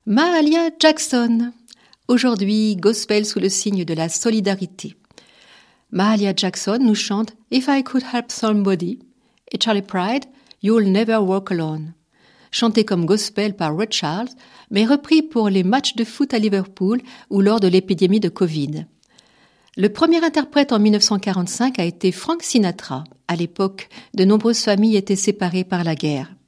Mahalia Jackson. Aujourd'hui, gospel sous le signe de la solidarité. Mahalia Jackson nous chante If I Could Help Somebody et Charlie Pride, You'll Never Walk Alone. Chanté comme gospel par Ray Charles, mais repris pour les matchs de foot à Liverpool ou lors de l'épidémie de Covid. Le premier interprète en 1945 a été Frank Sinatra. À l'époque, de nombreuses familles étaient séparées par la guerre.